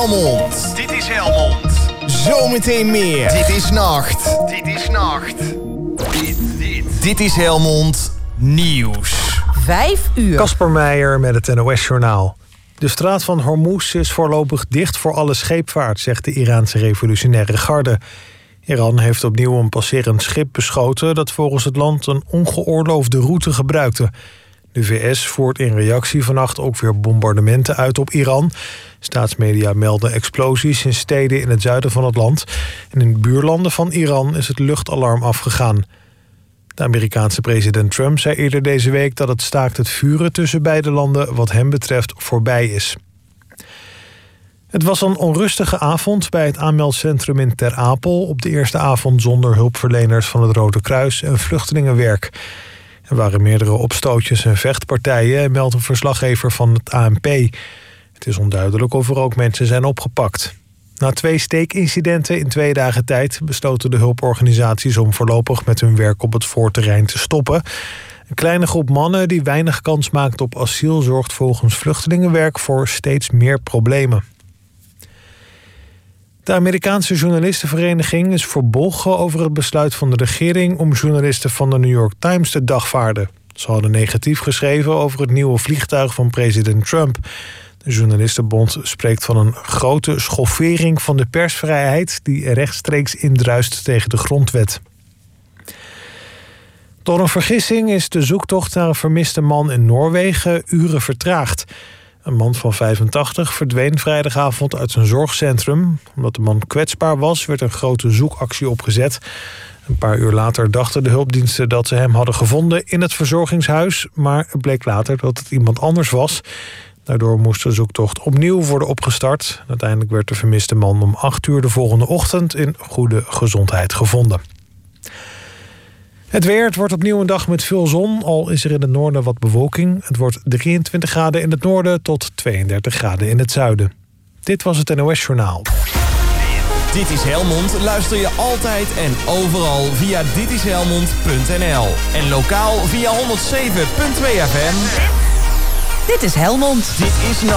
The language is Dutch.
Helmond. Dit is Helmond. Zometeen meer. Dit is Nacht. Dit is Nacht. Dit is Helmond Nieuws. 5 uur. Kasper Meijer met het NOS-journaal. De straat van Hormuz is voorlopig dicht voor alle scheepvaart, zegt de Iraanse revolutionaire garde. Iran heeft opnieuw een passerend schip beschoten dat volgens het land een ongeoorloofde route gebruikte. De VS voert in reactie vannacht ook weer bombardementen uit op Iran. Staatsmedia melden explosies in steden in het zuiden van het land. En in buurlanden van Iran is het luchtalarm afgegaan. De Amerikaanse president Trump zei eerder deze week dat het staakt het vuren tussen beide landen wat hem betreft voorbij is. Het was een onrustige avond bij het aanmeldcentrum in Ter Apel op de eerste avond zonder hulpverleners van het Rode Kruis en vluchtelingenwerk. Er waren meerdere opstootjes en vechtpartijen, meldt een verslaggever van het ANP. Het is onduidelijk of er ook mensen zijn opgepakt. Na 2 steekincidenten in 2 dagen tijd besloten de hulporganisaties om voorlopig met hun werk op het voorterrein te stoppen. Een kleine groep mannen die weinig kans maakt op asiel zorgt volgens vluchtelingenwerk voor steeds meer problemen. De Amerikaanse journalistenvereniging is verbolgen over het besluit van de regering om journalisten van de New York Times te dagvaarden. Ze hadden negatief geschreven over het nieuwe vliegtuig van president Trump. De journalistenbond spreekt van een grote schoffering van de persvrijheid die rechtstreeks indruist tegen de grondwet. Door een vergissing is de zoektocht naar een vermiste man in Noorwegen uren vertraagd. Een man van 85 verdween vrijdagavond uit zijn zorgcentrum. Omdat de man kwetsbaar was, werd een grote zoekactie opgezet. Een paar uur later dachten de hulpdiensten dat ze hem hadden gevonden in het verzorgingshuis. Maar het bleek later dat het iemand anders was. Daardoor moest de zoektocht opnieuw worden opgestart. Uiteindelijk werd de vermiste man om 8 uur de volgende ochtend in goede gezondheid gevonden. Het weer, het wordt opnieuw een dag met veel zon, al is er in het noorden wat bewolking. Het wordt 23 graden in het noorden tot 32 graden in het zuiden. Dit was het NOS-journaal. Dit is Helmond luister je altijd en overal via ditishelmond.nl. En lokaal via 107.2 FM. Dit is Helmond. Dit is